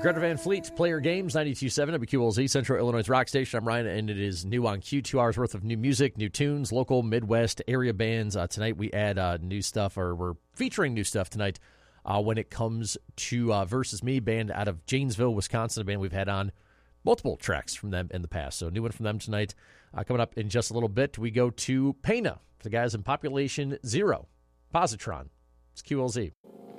Greta Van Fleet, Player Games, 92.7 WQLZ, Central Illinois Rock Station. I'm Ryan, and it is new on Q. 2 hours worth of new music, new tunes, local, Midwest, area bands. Tonight we add new stuff, or we're featuring new stuff tonight when it comes to Versus Me, band out of Janesville, Wisconsin, a band we've had on multiple tracks from them in the past. So new one from them tonight. Coming up in just a little bit, we go to Pena, the guys in Population Zero, Positron. It's QLZ.